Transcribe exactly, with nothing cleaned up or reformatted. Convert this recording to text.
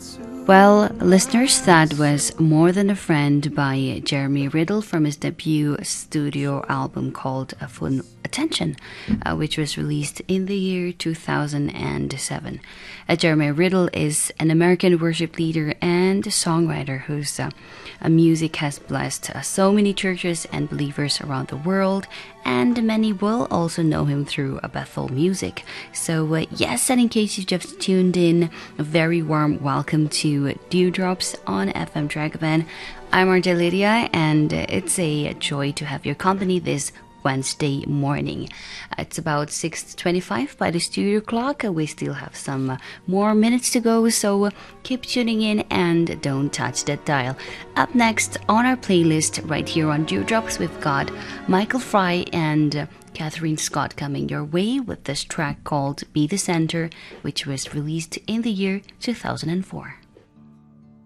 Well, listeners, that was More Than a Friend by Jeremy Riddle from his debut studio album called Full Attention, uh, which was released in the year two thousand seven. Uh, Jeremy Riddle is an American worship leader and songwriter whose uh, uh, music has blessed uh, so many churches and believers around the world, and many will also know him through uh, Bethel Music. So, uh, yes, and in case you've just tuned in, a very warm welcome to Dewdrops on F M Dragavan. I'm Arja Lydia, and it's a joy to have your company this Wednesday morning. It's about six twenty-five by the studio clock. We still have some more minutes to go, so keep tuning in and don't touch that dial. Up next on our playlist right here on Dewdrops, we've got Michael Fry and Catherine Scott coming your way with this track called Be the Center, which was released in the year two thousand four.